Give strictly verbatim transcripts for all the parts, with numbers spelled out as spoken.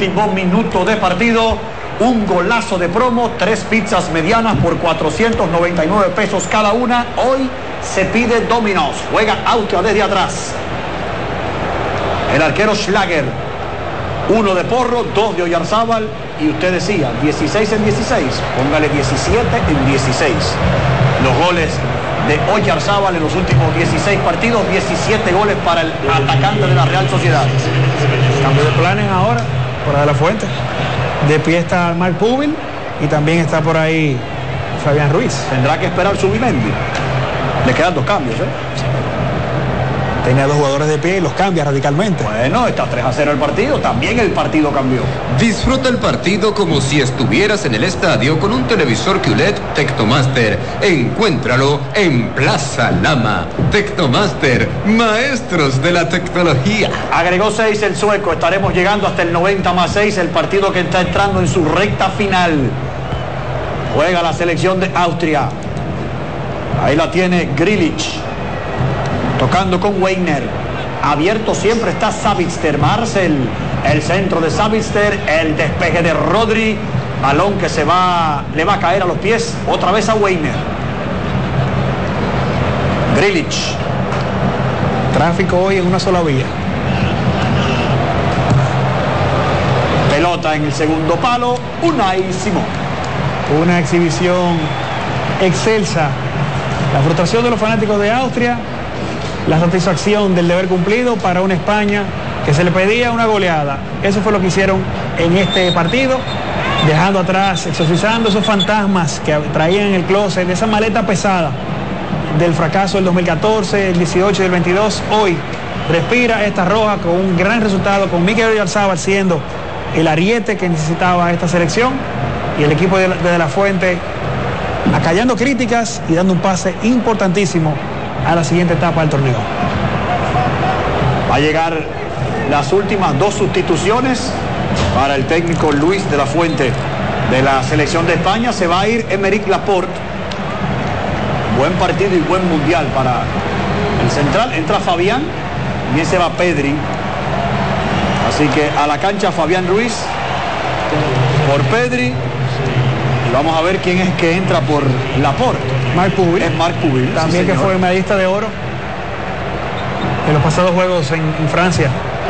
último minuto de partido. Un golazo de promo, tres pizzas medianas por cuatrocientos noventa y nueve pesos cada una. Hoy se pide Domino's. Juega Austria desde atrás. El arquero Schlager. Uno de Porro, dos de Oyarzábal. Y usted decía, dieciséis en dieciséis. Póngale diecisiete en dieciséis. Los goles de Oyarzábal en los últimos dieciséis partidos. diecisiete goles para el atacante de la Real Sociedad. Cambio de planes ahora, por De La Fuente. De pie está Marc Pubil y también está por ahí Fabián Ruiz. Tendrá que esperar Zubimendi. Le quedan dos cambios, ¿eh? Tenía dos jugadores de pie y los cambia radicalmente. Bueno, está tres a cero el partido, también el partido cambió. Disfruta el partido como si estuvieras en el estadio con un televisor Q L E D Tecnomaster. Encuéntralo en Plaza Lama. Tecnomaster, maestros de la tecnología. Agregó seis el sueco, estaremos llegando hasta el noventa más seis, el partido que está entrando en su recta final. Juega la selección de Austria. Ahí la tiene Grilic. Tocando con Weiner. Abierto siempre está Savitzer. Marcel. El centro de Savitzer. El despeje de Rodri. Balón que se va, le va a caer a los pies. Otra vez a Weiner. Grilic. Tráfico hoy en una sola vía. Pelota en el segundo palo. Unai Simón. Una exhibición excelsa. La frustración de los fanáticos de Austria. La satisfacción del deber cumplido para una España que se le pedía una goleada. Eso fue lo que hicieron en este partido, dejando atrás, exorcizando esos fantasmas que traían en el closet, esa maleta pesada del fracaso del dos mil catorce, el dieciocho y el veintidós. Hoy respira esta roja con un gran resultado, con Mikel Oyarzábal siendo el ariete que necesitaba esta selección y el equipo de, de, de La Fuente acallando críticas y dando un pase importantísimo a la siguiente etapa del torneo. Va a llegar las últimas dos sustituciones para el técnico Luis de la Fuente de la selección de España. Se va a ir Aymeric Laporte. Buen partido y buen mundial para el central. Entra Fabián, bien se va Pedri. Así que a la cancha Fabián Ruiz por Pedri. Y vamos a ver quién es que entra por Laporte. Marc Pubil. Es Marc Pubil. También sí, que fue medallista de oro en los pasados juegos en, en Francia.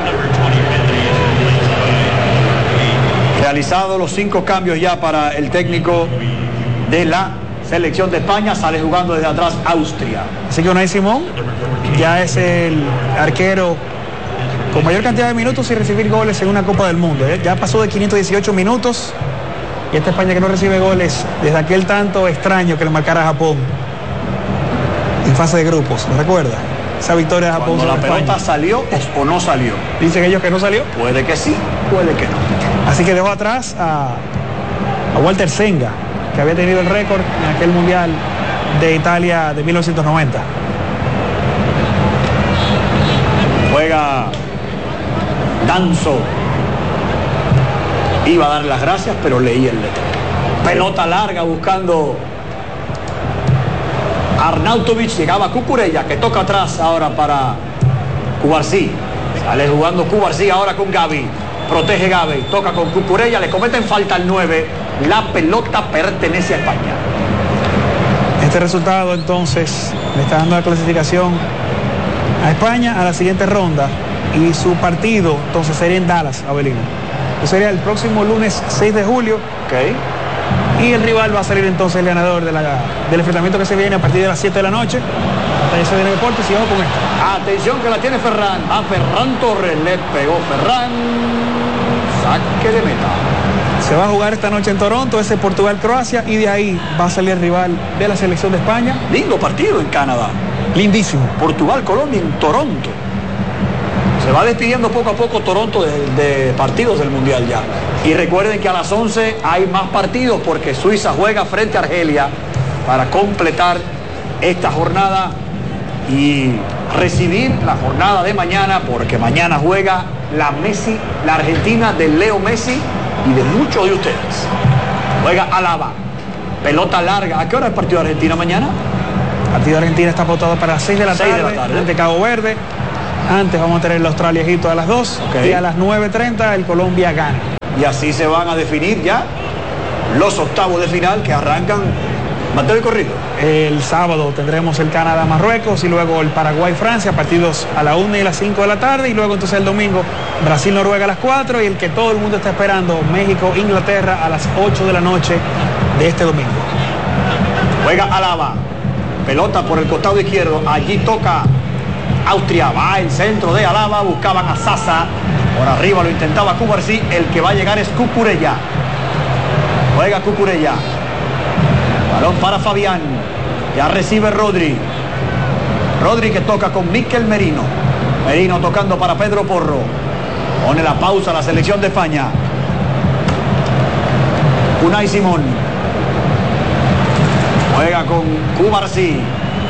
Realizados los cinco cambios ya para el técnico de la selección de España. Sale jugando desde atrás Austria. Así que Unai Simón ya es el arquero con mayor cantidad de minutos y recibir goles en una Copa del Mundo. Ya pasó de quinientos dieciocho minutos. Y esta España que no recibe goles desde aquel tanto extraño que le marcara a Japón en fase de grupos, ¿lo recuerda? Esa victoria de Japón. Cuando la pelota España salió o no salió. Dicen ellos que no salió. Puede que sí, puede que no. Así que dejó atrás a, a Walter Senga, que había tenido el récord en aquel Mundial de Italia de mil novecientos noventa. Juega Danzo. Iba a darle las gracias, pero leí el letrero. Pelota larga buscando Arnautovic. Llegaba Cucurella, que toca atrás ahora para Cubarsí. Sale jugando Cubarsí ahora con Gavi. Protege Gavi, toca con Cucurella, le cometen falta al nueve. La pelota pertenece a España. Este resultado entonces le está dando la clasificación a España a la siguiente ronda. Y su partido entonces sería en Dallas, Avelino. Sería el próximo lunes seis de julio. Okay. Y el rival va a salir entonces el ganador de la, del enfrentamiento que se viene a partir de las siete de la noche. Hasta ese deporte, y vamos con esto. Atención que la tiene Ferran. A Ferran Torres le pegó Ferran. Saque de meta. Se va a jugar esta noche en Toronto, ese Portugal-Croacia, y de ahí va a salir el rival de la selección de España. Lindo partido en Canadá. Lindísimo. Portugal-Colombia en Toronto. Se va despidiendo poco a poco Toronto de, de partidos del Mundial ya. Y recuerden que a las once hay más partidos porque Suiza juega frente a Argelia para completar esta jornada y recibir la jornada de mañana, porque mañana juega la Messi, la Argentina de Leo Messi y de muchos de ustedes. Juega Alaba. Pelota larga. ¿A qué hora es el partido de Argentina mañana? El partido de Argentina está pautado para las seis de la tarde, de la tarde. ante Cabo Verde. Antes vamos a tener el Australia-Egipto a las dos, okay. Y a las nueve treinta el Colombia-Ghana. y así se van a definir ya los octavos de final que arrancan bateo y corrido. El sábado tendremos el Canadá-Marruecos y luego el Paraguay-Francia, partidos a la una y las cinco de la tarde, y luego entonces el domingo Brasil-Noruega a las cuatro y el que todo el mundo está esperando, México-Inglaterra a las ocho de la noche de este domingo. Juega Alaba, pelota por el costado izquierdo, allí toca Austria, va el centro de Alaba, buscaban a Sasa, por arriba lo intentaba Cubarsí, el que va a llegar es Cucurella. Juega Cucurella. Balón para Fabián. Ya recibe Rodri. Rodri que toca con Mikel Merino. Merino tocando para Pedro Porro. Pone la pausa a la selección de España. Unai Simón. Juega con Cubarsí.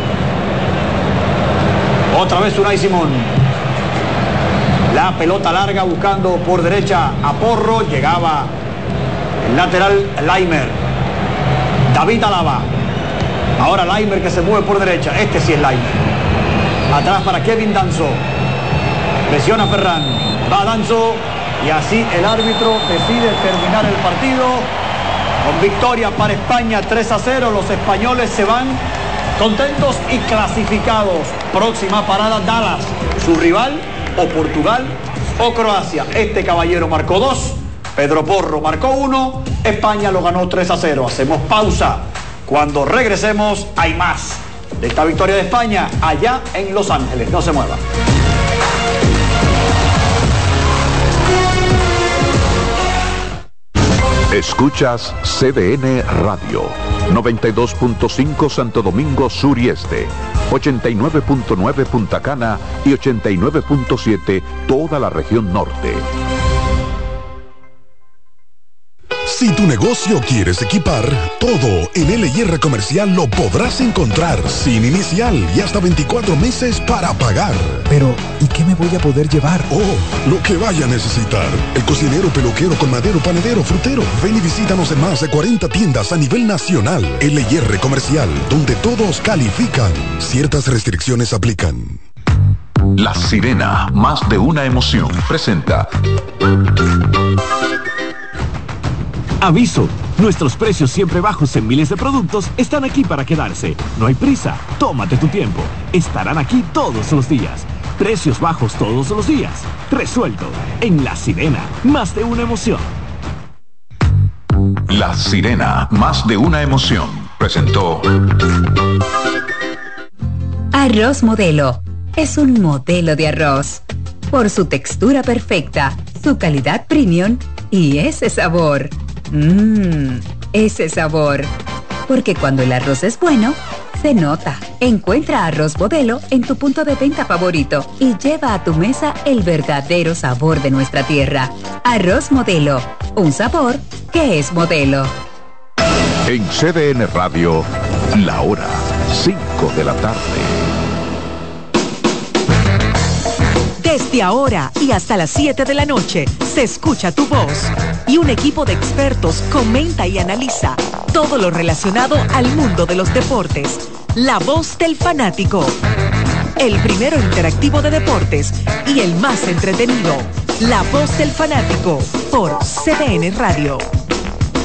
Otra vez Unai Simón. La pelota larga buscando por derecha a Porro. Llegaba el lateral Laimer. David Alaba. Ahora Laimer que se mueve por derecha. Este sí es Laimer. Atrás para Kevin Danso. Presiona Ferran. Va Danso. Y así el árbitro decide terminar el partido. Con victoria para España tres a cero. Los españoles se van contentos y clasificados. Próxima parada Dallas. Su rival o Portugal o Croacia. Este caballero marcó dos. Pedro Porro marcó uno, España lo ganó tres a cero. Hacemos pausa. Cuando regresemos hay más de esta victoria de España allá en Los Ángeles. No se mueva. Escuchas C D N Radio, noventa y dos punto cinco Santo Domingo Sur y Este, ochenta y nueve punto nueve Punta Cana y ochenta y nueve punto siete toda la región norte. Si tu negocio quieres equipar, todo en L y R Comercial lo podrás encontrar sin inicial y hasta veinticuatro meses para pagar. Pero, ¿y qué me voy a poder llevar? Oh, lo que vaya a necesitar. El cocinero, peluquero, colmadero, panadero, frutero. Ven y visítanos en más de cuarenta tiendas a nivel nacional. L y R Comercial, donde todos califican. Ciertas restricciones aplican. La Sirena, más de una emoción, presenta. Aviso, nuestros precios siempre bajos en miles de productos están aquí para quedarse. No hay prisa, tómate tu tiempo. Estarán aquí todos los días. Precios bajos todos los días. Resuelto. En La Sirena, más de una emoción. La Sirena, más de una emoción, presentó. Arroz Modelo. Es un modelo de arroz. Por su textura perfecta, su calidad premium y ese sabor. Mmm, ese sabor. Porque cuando el arroz es bueno, se nota. Encuentra Arroz Modelo en tu punto de venta favorito y lleva a tu mesa el verdadero sabor de nuestra tierra. Arroz Modelo, un sabor que es modelo. En C D N Radio, la hora, cinco de la tarde. Desde ahora y hasta las siete de la noche se escucha tu voz y un equipo de expertos comenta y analiza todo lo relacionado al mundo de los deportes. La voz del fanático. El primero interactivo de deportes y el más entretenido. La voz del fanático por C D N Radio.